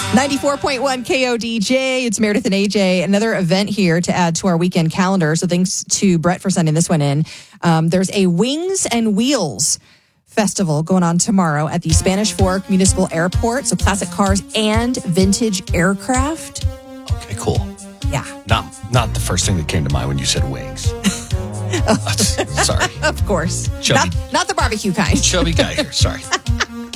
94.1 KODJ. It's Meredith and AJ. Another event here to add to our weekend calendar. So thanks to Brett for sending this one in. There's a Wings and Wheels festival going on tomorrow at the Spanish Fork Municipal Airport. So classic cars and vintage aircraft. Okay, cool. Yeah. Not the first thing that came to mind when you said wings. Sorry. Of course. Chubby. Not the barbecue kind. Chubby guy here. Sorry.